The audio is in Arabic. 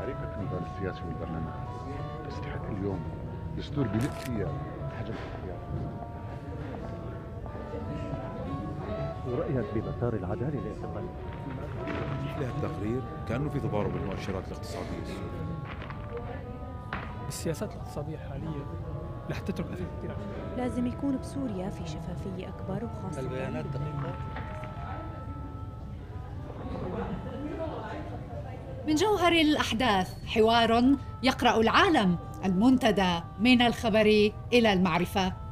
معرفة النظام السياسي والبرلمان تستحق اليوم دستور بيلق فيها حجم الاختيار. ورأيك بمسار العدالة الاعتقالية؟ مثل التقرير كأنه في تضارب بالمؤشرات الاقتصادية السورية. السياسات الاقتصادية الحالية رح تترك أثر كثير. لازم يكون بسوريا في شفافية أكبر وخاصة البيانات دقيقة. من جوهر الأحداث حوار يقرأ العالم، المنتدى من الخبر إلى المعرفة.